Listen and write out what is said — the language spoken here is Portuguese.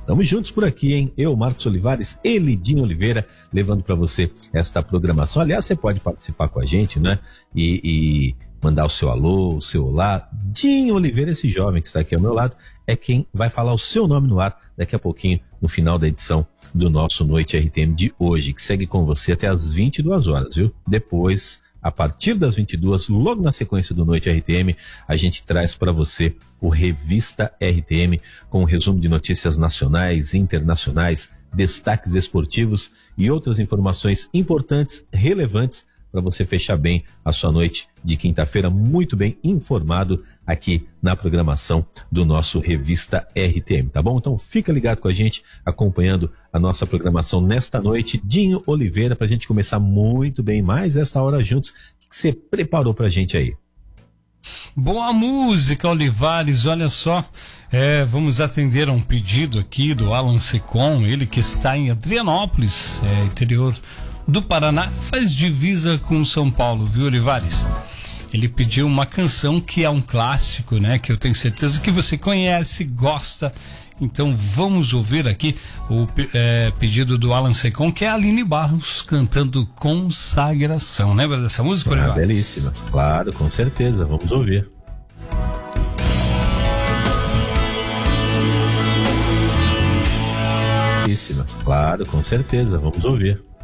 Tamo juntos por aqui, hein? Eu, Marcos Olivares, Elidinho Oliveira, levando para você esta programação. Aliás, você pode participar com a gente, né? E mandar o seu alô, o seu olá. Dinho Oliveira, esse jovem que está aqui ao meu lado, é quem vai falar o seu nome no ar daqui a pouquinho, no final da edição do nosso Noite RTM de hoje, que segue com você até às 22 horas, viu? Depois, a partir das 22, logo na sequência do Noite RTM, a gente traz para você o Revista RTM, com um resumo de notícias nacionais, internacionais, destaques esportivos e outras informações importantes, relevantes, para você fechar bem a sua noite de quinta-feira, muito bem informado aqui na programação do nosso Revista RTM, tá bom? Então fica ligado com a gente, acompanhando a nossa programação nesta noite. Dinho Oliveira, para a gente começar muito bem mais esta hora juntos. O que você preparou para a gente aí? Boa música, Olivares, olha só, vamos atender a um pedido aqui do Alan Secom, ele que está em Adrianópolis, interior do Paraná, faz divisa com São Paulo, viu, Olivares? Ele pediu uma canção que é um clássico, né? Que eu tenho certeza que você conhece, gosta. Então vamos ouvir aqui o pedido do Alan Secom, que é a Aline Barros cantando Consagração. Lembra dessa música, Olivares? Belíssima, claro, com certeza. Vamos ouvir. Belíssima, claro, com certeza. Vamos ouvir.